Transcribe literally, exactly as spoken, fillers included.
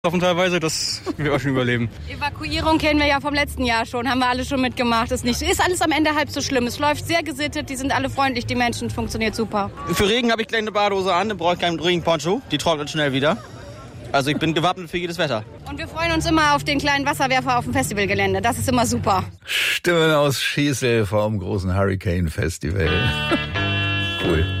teilweise, das wir auch schon überleben. Evakuierung kennen wir ja vom letzten Jahr schon, haben wir alle schon mitgemacht. Ist, nicht, ist alles am Ende halb so schlimm. Es läuft sehr gesittet, die sind alle freundlich, die Menschen, funktioniert super. Für Regen habe ich gleich eine Badehose an, dann brauche ich keinen Regenponcho, die trocknet schnell wieder. Also ich bin gewappnet für jedes Wetter. Und wir freuen uns immer auf den kleinen Wasserwerfer auf dem Festivalgelände, das ist immer super. Stimmen aus Schießel vom großen Hurricane Festival. Cool.